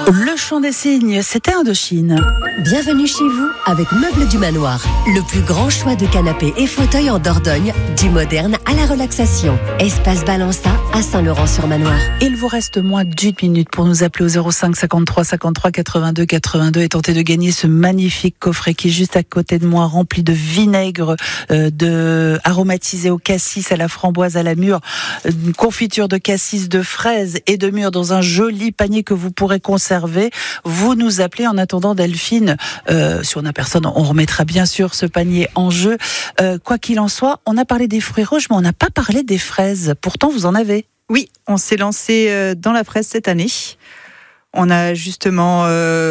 Le chant des cygnes, c'était Indochine. Bienvenue chez vous avec Meubles du Manoir. Le plus grand choix de canapés et fauteuils en Dordogne, du moderne à la relaxation. Espace Balança à Saint-Laurent-sur-Manoir. Il vous reste moins d'une minute pour nous appeler au 05 53 53 82 82 et tenter de gagner ce magnifique coffret qui est juste à côté de moi, rempli de vinaigre aromatisé au cassis, à la framboise, à la mûre, une confiture de cassis, de fraises et de mûre dans un joli panier que vous pourrez conserver. Vous nous appelez. En attendant, Delphine, si on n'a personne, on remettra bien sûr ce panier en jeu. Quoi qu'il en soit, on a parlé des fruits rouges, mais on n'a pas parlé des fraises. Pourtant, vous en avez. Oui, on s'est lancé dans la fraise cette année. On a justement,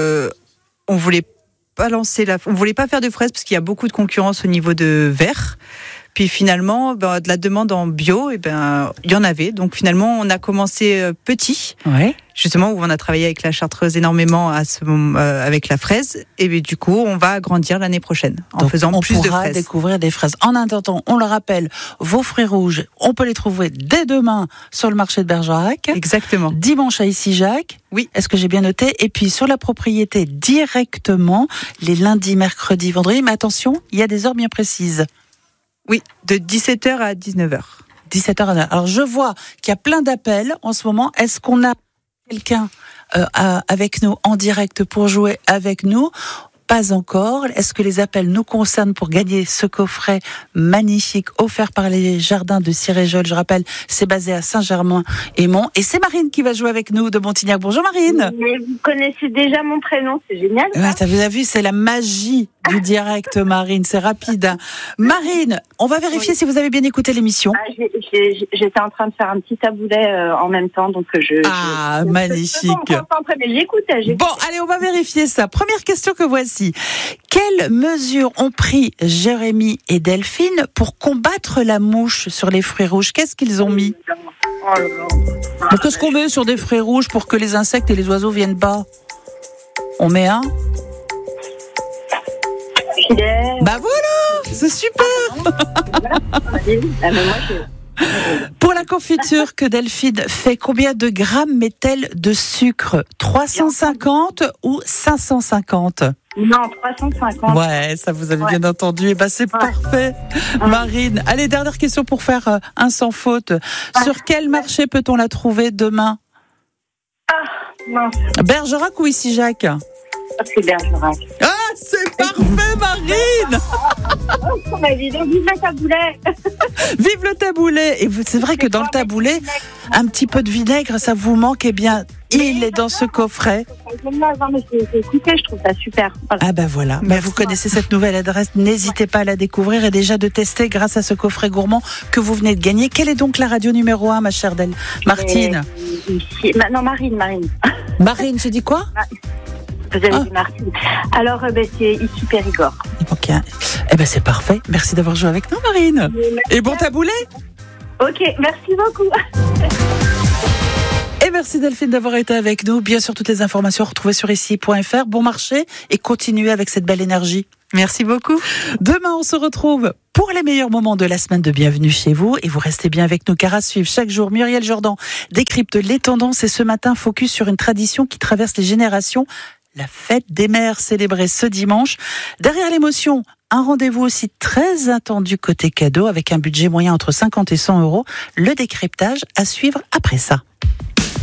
on voulait pas faire de fraises parce qu'il y a beaucoup de concurrence au niveau de verre. Puis finalement, de la demande en bio, il y en avait. Donc finalement, on a commencé petit. Ouais. Justement, où on a travaillé avec la chartreuse énormément avec la fraise. Et du coup, on va agrandir l'année prochaine en faisant plus de fraises. On pourra découvrir des fraises. En attendant, on le rappelle, vos fruits rouges, on peut les trouver dès demain sur le marché de Bergerac. Exactement. Dimanche à Issy-Jacques. Oui. Est-ce que j'ai bien noté? Et puis sur la propriété directement, les lundis, mercredis, vendredis. Mais attention, il y a des heures bien précises. Oui, de 17h à 19h. 17h à 19h. Alors je vois qu'il y a plein d'appels en ce moment. Est-ce qu'on a quelqu'un avec nous en direct pour jouer avec nous? Pas encore. Est-ce que les appels nous concernent pour gagner ce coffret magnifique offert par les jardins de Ciréjol? Je rappelle, c'est basé à Saint-Germain-et-Mont. Et c'est Marine qui va jouer avec nous de Montignac. Bonjour Marine. Mais vous connaissez déjà mon prénom, c'est génial. Ouais, vous avez vu, c'est la magie du direct, Marine. C'est rapide. Hein. Marine, on va vérifier si vous avez bien écouté l'émission. J'étais en train de faire un petit taboulet en même temps, donc magnifique. Je me concentrer, mais j'écoutais. Bon, allez, on va vérifier ça. Première question que voici. Quelles mesures ont pris Jérémy et Delphine pour combattre la mouche sur les fruits rouges? Qu'est-ce qu'ils ont mis? Qu'est-ce qu'on met sur des fruits rouges pour que les insectes et les oiseaux viennent pas? On met un? Bah voilà, c'est super. Pour la confiture que Delphine fait, combien de grammes met-elle de sucre? 350 ou 550? Non, 350. Ouais, ça vous avez bien entendu. Et c'est parfait, Marine. Allez, dernière question pour faire un sans faute. Sur quel marché peut-on la trouver demain? Mince. Bergerac ou Issy-Jacques? C'est Bergerac. Ah, c'est parfait, Marine. Vive le taboulet. Vive le taboulet. Et c'est vrai que dans le taboulet, un petit peu de vinaigre, ça vous manque. Eh bien, il est dans ce coffret. Je trouve ça super. Voilà. Ah voilà. Vous connaissez cette nouvelle adresse. N'hésitez pas à la découvrir et déjà de tester grâce à ce coffret gourmand que vous venez de gagner. Quelle est donc la radio numéro 1, ma chère Martine? Non, Marine. Marine, j'ai dit quoi? Vous avez dit Martine. Alors, c'est ici Périgord. Ok. C'est parfait. Merci d'avoir joué avec nous, Marine. Et bon taboulet. Ok, merci beaucoup. Et merci Delphine d'avoir été avec nous. Bien sûr, toutes les informations retrouvées sur ici.fr. Bon marché et continuez avec cette belle énergie. Merci beaucoup. Demain, on se retrouve pour les meilleurs moments de la semaine de Bienvenue chez vous. Et vous restez bien avec nous car à suivre chaque jour, Muriel Jordan décrypte les tendances et ce matin, focus sur une tradition qui traverse les générations. La fête des mères célébrée ce dimanche. Derrière l'émotion, un rendez-vous aussi très attendu côté cadeau avec un budget moyen entre 50 et 100 euros. Le décryptage à suivre après ça.